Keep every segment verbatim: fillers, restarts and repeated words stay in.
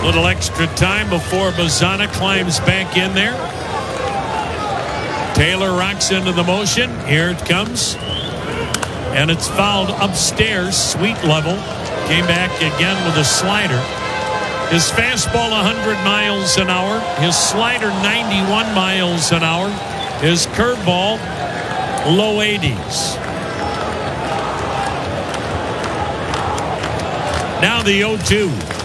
Little extra time before Bazana climbs back in there. Taylor rocks into the motion. Here it comes. And it's fouled upstairs, sweet level. Came back again with a slider. His fastball one hundred miles an hour. His slider ninety-one miles an hour. His curveball low eighties. Now the oh two.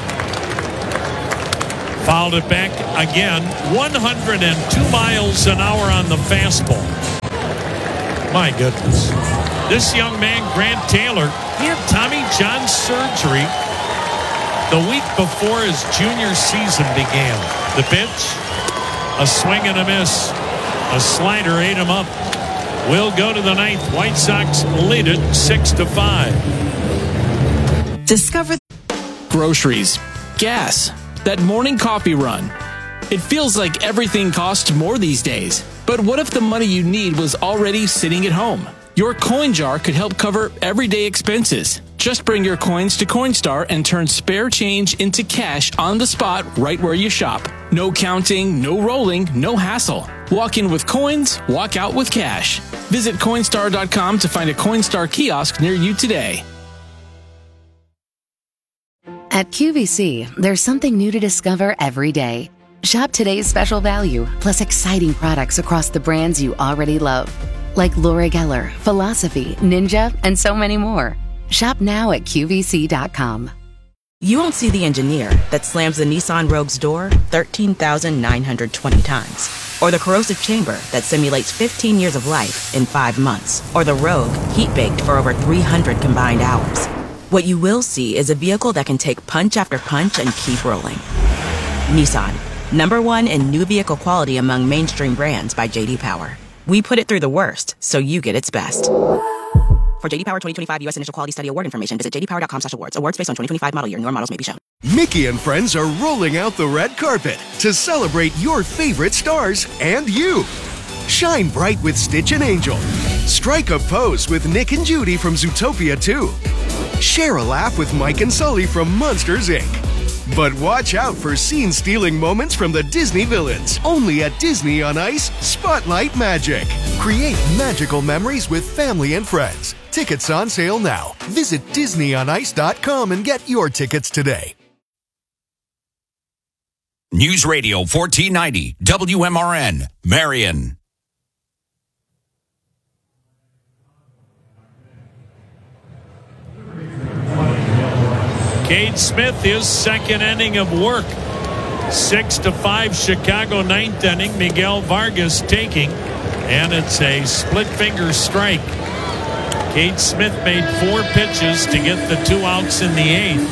Fouled it back again. one hundred two miles an hour on the fastball. My goodness. This young man, Grant Taylor, he had Tommy John surgery the week before his junior season began. The pitch, a swing and a miss. A slider ate him up. We'll go to the ninth. White Sox lead it six to five. Discover groceries, gas, that morning coffee run. It feels like everything costs more these days. But what if the money you need was already sitting at home? Your coin jar could help cover everyday expenses. Just bring your coins to Coinstar and turn spare change into cash on the spot right where you shop. No counting, no rolling, no hassle. Walk in with coins, walk out with cash. Visit Coinstar dot com to find a Coinstar kiosk near you today. At Q V C, there's something new to discover every day. Shop today's special value, plus exciting products across the brands you already love. Like Laura Geller, Philosophy, Ninja, and so many more. Shop now at Q V C dot com. You won't see the engineer that slams the Nissan Rogue's door thirteen thousand nine hundred twenty times. Or the corrosive chamber that simulates fifteen years of life in five months. Or the Rogue heat-baked for over three hundred combined hours. What you will see is a vehicle that can take punch after punch and keep rolling. Nissan, number one in new vehicle quality among mainstream brands by J D Power. We put it through the worst, so you get its best. For J D Power twenty twenty-five U S Initial Quality Study Award information, visit j d power dot com slash awards. Awards based on twenty twenty-five model year. Newer models may be shown. Mickey and friends are rolling out the red carpet to celebrate your favorite stars and you. Shine bright with Stitch and Angel. Strike a pose with Nick and Judy from Zootopia two. Share a laugh with Mike and Sully from Monsters, Incorporated. But watch out for scene-stealing moments from the Disney villains. Only at Disney on Ice Spotlight Magic. Create magical memories with family and friends. Tickets on sale now. Visit disney on ice dot com and get your tickets today. News Radio fourteen ninety, W M R N, Marion. Cade Smith, his second inning of work. Six to five, Chicago ninth inning. Miguel Vargas taking, and it's a split finger strike. Cade Smith made four pitches to get the two outs in the eighth.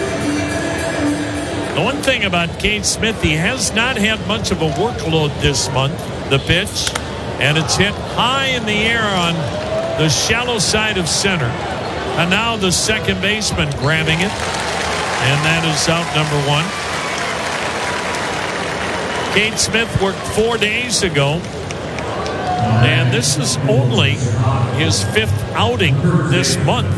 The one thing about Cade Smith, he has not had much of a workload this month. The pitch, and it's hit high in the air on the shallow side of center. And now the second baseman grabbing it. And that is out number one. Cade Smith worked four days ago. And this is only his fifth outing this month.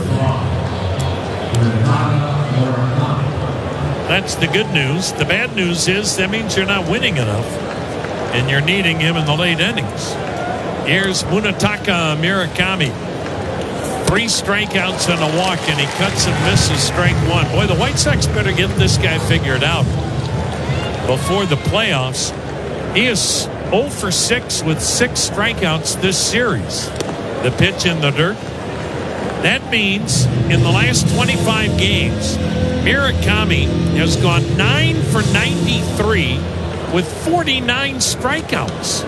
That's the good news. The bad news is that means you're not winning enough. And you're needing him in the late innings. Here's Munetaka Murakami. Three strikeouts and a walk, and he cuts and misses strike one. Boy, the White Sox better get this guy figured out before the playoffs. He is oh for six with six strikeouts this series. The pitch in the dirt. That means in the last twenty-five games, Murakami has gone nine for ninety-three with forty-nine strikeouts.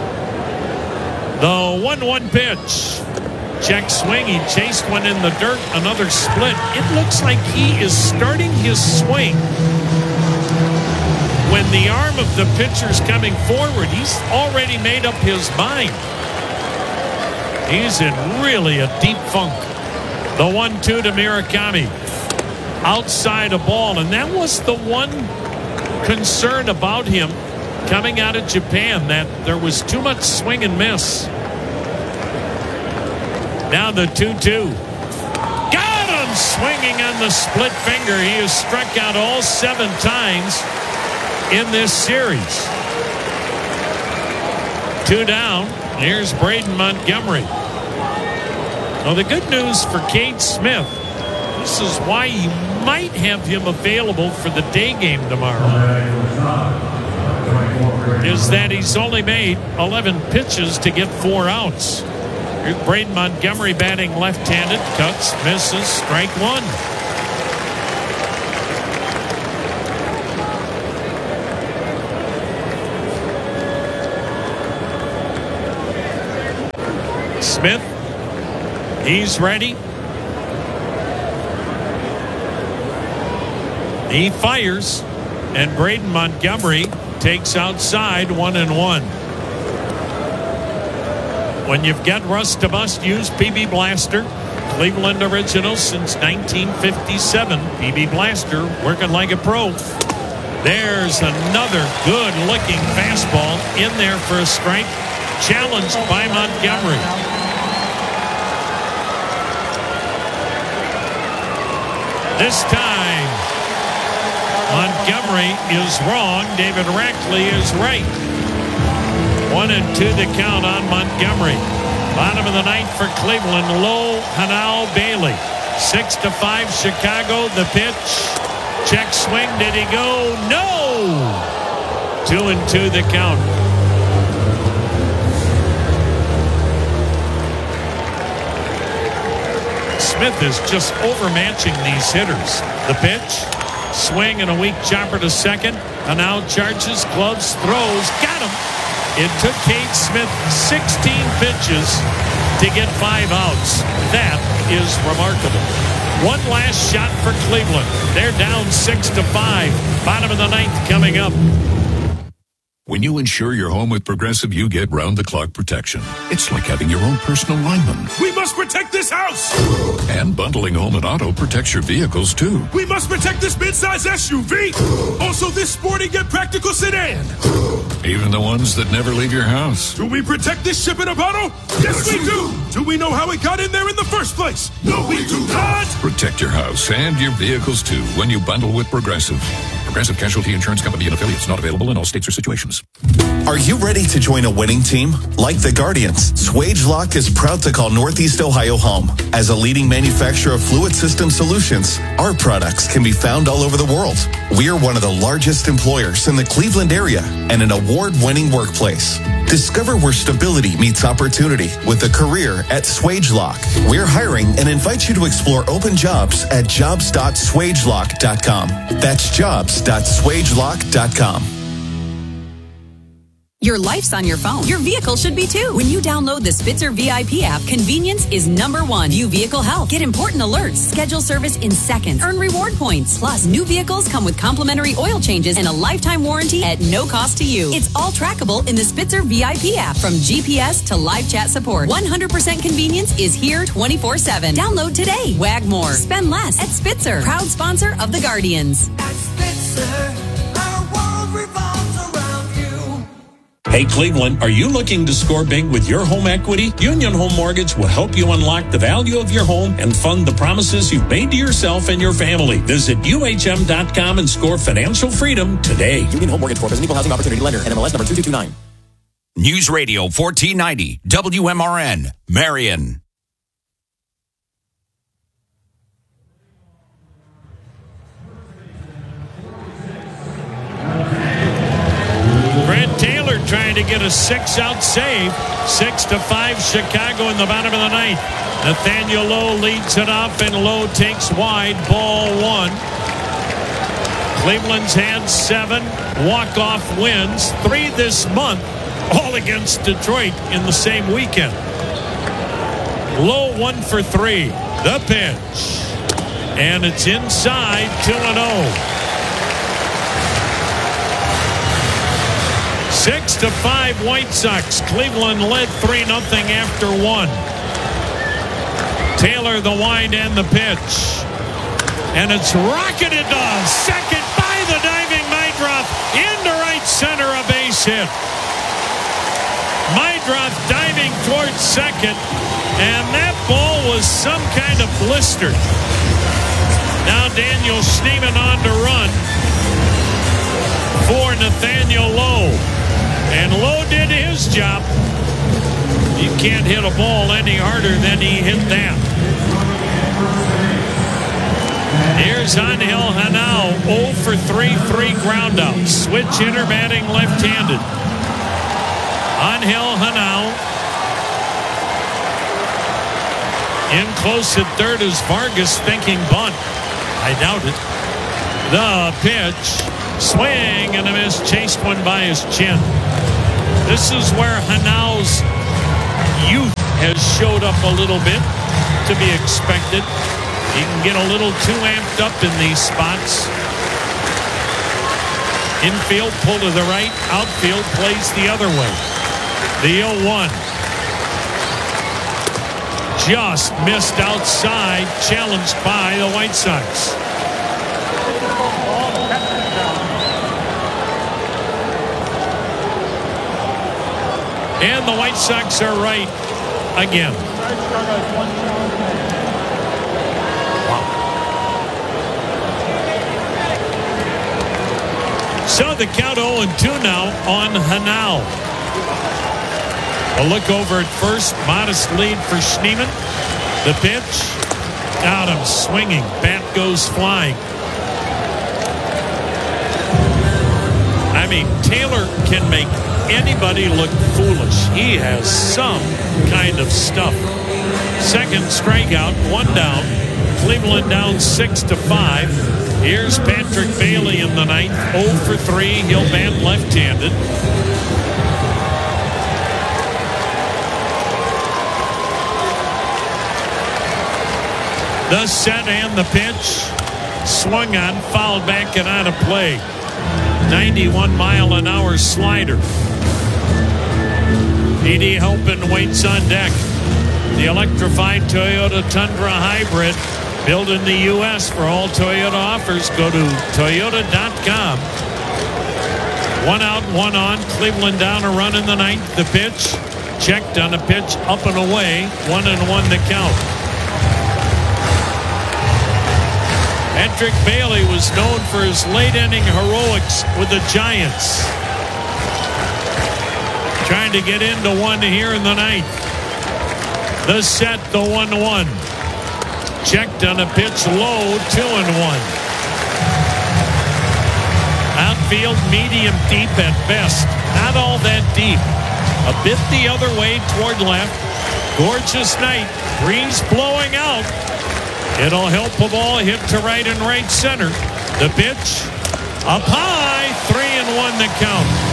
The one one pitch. Check swing. He chased one in the dirt. Another split. It looks like he is starting his swing when the arm of the pitcher's coming forward. He's already made up his mind. He's in really a deep funk. The one two to Murakami. Outside a ball. And that was the one concern about him coming out of Japan, that there was too much swing and miss. Now the two two. Got him! swinging on the split finger. He has struck out all seven times in this series. Two down. Here's Braden Montgomery. Well, the good news for Cade Smith, this is why you might have him available for the day game tomorrow, is that he's only made eleven pitches to get four outs. Here's Braden Montgomery batting left-handed. Cuts, misses, strike one. Smith, he's ready. He fires, and Braden Montgomery takes outside, one and one. When you've got rust to bust, use P B Blaster. Cleveland original since nineteen fifty-seven. P B Blaster, working like a pro. There's another good-looking fastball in there for a strike. Challenged by Montgomery. This time, Montgomery is wrong. David Rackley is right. One and two the count on Montgomery. Bottom of the ninth for Cleveland. Low, Hanau, Bailey. Six to five, Chicago. The pitch. Check swing. Did he go? No! Two and two the count. Smith is just overmatching these hitters. The pitch, swing and a weak chopper to second. And now charges, gloves, throws, got him. It took Cade Smith sixteen pitches to get five outs. That is remarkable. One last shot for Cleveland. They're down six to five. Bottom of the ninth coming up. When you insure your home with Progressive, you get round-the-clock protection. It's like having your own personal lineman. We must protect this house! And bundling home and auto protects your vehicles, too. We must protect this midsize S U V! Also this sporty yet practical sedan! Even the ones that never leave your house. Do we protect this ship in a bottle? Yes, we do! Do we know how it got in there in the first place? No, we do not! Protect your house and your vehicles, too, when you bundle with Progressive. Progressive Casualty Insurance Company and affiliates, not available in all states or situations. Are you ready to join a winning team? Like the Guardians, Swagelok is proud to call Northeast Ohio home. As a leading manufacturer of fluid system solutions, our products can be found all over the world. We are one of the largest employers in the Cleveland area and an award-winning workplace. Discover where stability meets opportunity with a career at Swagelok. We're hiring and invite you to explore open jobs at jobs dot swagelok dot com. That's jobs dot swagelok dot com. Your life's on your phone. Your vehicle should be too. When you download the Spitzer V I P app, convenience is number one. View vehicle health. Get important alerts. Schedule service in seconds. Earn reward points. Plus, new vehicles come with complimentary oil changes and a lifetime warranty at no cost to you. It's all trackable in the Spitzer V I P app. From G P S to live chat support, one hundred percent convenience is here twenty-four seven. Download today. Wag more. Spend less at Spitzer. Proud sponsor of the Guardians. At Spitzer, our world revolves around you. Hey Cleveland, are you looking to score big with your home equity? Union Home Mortgage will help you unlock the value of your home and fund the promises you've made to yourself and your family. Visit U H M dot com and score financial freedom today. Union Home Mortgage Corp is an equal housing opportunity lender. N M L S number two two two nine. News Radio fourteen ninety W M R N, Marion. Brent Taylor trying to get a six-out save. Six to five, Chicago in the bottom of the ninth. Nathaniel Lowe leads it off, and Lowe takes wide. Ball one. Cleveland's had seven walk-off wins, three this month, all against Detroit in the same weekend. Lowe one for three. The pitch. And it's inside, two and oh. Six to five, White Sox. Cleveland led three nothing after one. Taylor the wide and the pitch. And it's rocketed to second by the diving Mydroth into right center, a base hit. Mydroth diving towards second, and that ball was some kind of blister. Now Daniel Schneemann on to run for Nathaniel Lowe. And Lowe did his job. You can't hit a ball any harder than he hit that. Here's Angel Hanao, oh for three, three groundouts. Switch hitter batting left-handed. Angel Hanao. In close at third is Vargas, thinking bunt. I doubt it. The pitch. Swing and a miss. Chased one by his chin. This is where Hanao's youth has showed up a little bit, to be expected. He can get a little too amped up in these spots. Infield, pull to the right. Outfield plays the other way. The oh one. Just missed outside, challenged by the White Sox. And the White Sox are right again. So the count oh and two now on Hanao. A look over at first. Modest lead for Schneemann. The pitch. Got him swinging. Bat goes flying. I mean, Taylor can make anybody look foolish. He has some kind of stuff. Second strikeout, one down. Cleveland down six to five. Here's Patrick Bailey in the ninth. oh for three. He'll bat left-handed. The set and the pitch. Swung on, fouled back and out of play. ninety-one mile an hour slider. P D Halpin waits on deck. The electrified Toyota Tundra Hybrid. Built in the U S For all Toyota offers, go to Toyota dot com. One out, one on. Cleveland down a run in the ninth. The pitch. Checked on a pitch up and away. One and one the count. Patrick Bailey was known for his late inning heroics with the Giants. Trying to get into one here in the ninth. The set, the one one. Checked on a pitch low, two and one. Outfield medium deep at best. Not all that deep. A bit the other way toward left. Gorgeous night. Breeze blowing out. It'll help a ball hit to right and right center. The pitch up high, three and one the count.